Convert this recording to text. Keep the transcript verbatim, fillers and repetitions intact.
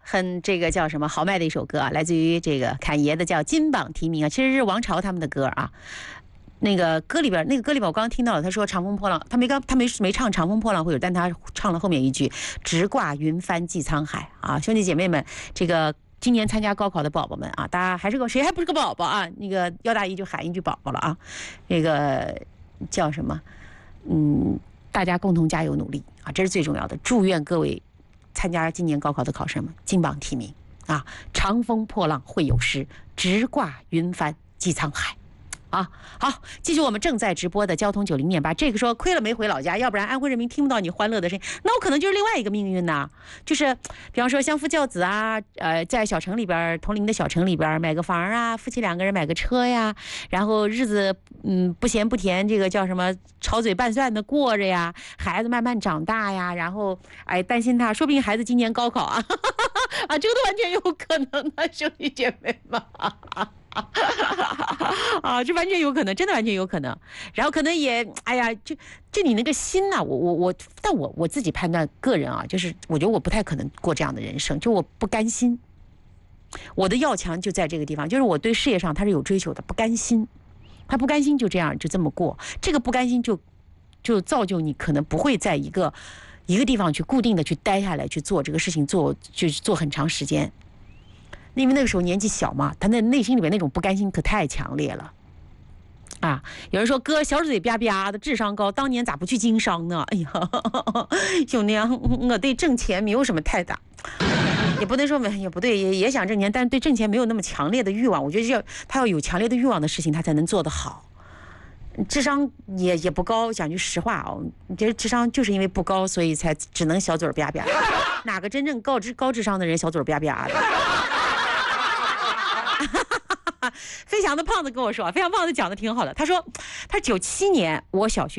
很这个叫什么豪迈的一首歌啊，来自于这个侃爷的叫《金榜题名》啊，其实是王朝他们的歌啊。那个歌里边，那个歌里边我刚刚听到了，他说长风破浪，他没刚他没没唱长风破浪会有，但他唱了后面一句直挂云帆济沧海啊，兄弟姐妹们，这个。今年参加高考的宝宝们啊，大家还是个谁还不是个宝宝啊？那个姚大姨就喊一句宝宝了啊，那个叫什么？嗯，大家共同加油努力啊，这是最重要的。祝愿各位参加今年高考的考生们金榜题名啊！长风破浪会有时，直挂云帆济沧海。啊，好，继续我们正在直播的交通九零点八。这个说亏了没回老家，要不然安徽人民听不到你欢乐的声音，那我可能就是另外一个命运呐。就是比方说相夫教子啊，呃，在小城里边，同龄的小城里边买个房啊，夫妻两个人买个车呀，然后日子嗯不咸不甜，这个叫什么炒嘴拌蒜的过着呀，孩子慢慢长大呀，然后哎担心他，说不定孩子今年高考啊，啊，这个都完全有可能的，兄弟姐妹们。啊，这完全有可能，真的完全有可能。然后可能也，哎呀，就就你那个心呐、啊，我我我，但我我自己判断个人啊，就是我觉得我不太可能过这样的人生，就我不甘心。我的要强就在这个地方，就是我对事业上他是有追求的，不甘心，他不甘心就这样就这么过，这个不甘心就就造就你可能不会在一个一个地方去固定的去待下来去做这个事情，做就做很长时间。因为那个时候年纪小嘛，他那内心里面那种不甘心可太强烈了，啊！有人说哥小嘴吧吧的，智商高，当年咋不去经商呢？哎呀，兄弟啊，我对挣钱没有什么太大，也不能说没，也不对，也也想挣钱，但是对挣钱没有那么强烈的欲望。我觉得要他要有强烈的欲望的事情，他才能做得好。智商也也不高，讲句实话哦，你这智商就是因为不高，所以才只能小嘴吧吧。哪个真正高智高智商的人小嘴吧吧的？飞翔的胖子跟我说，飞翔胖子讲的挺好的。他说，他九七年我小学。